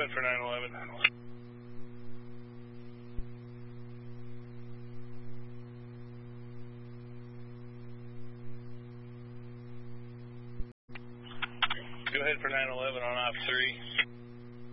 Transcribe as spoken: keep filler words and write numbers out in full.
ahead for nine eleven. Go ahead for nine eleven on op three.